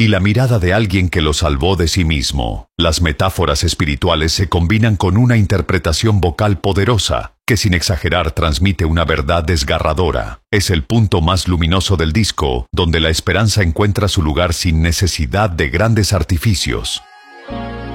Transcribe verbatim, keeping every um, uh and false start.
y la mirada de alguien que lo salvó de sí mismo. Las metáforas espirituales se combinan con una interpretación vocal poderosa, que sin exagerar transmite una verdad desgarradora. Es el punto más luminoso del disco, donde la esperanza encuentra su lugar sin necesidad de grandes artificios.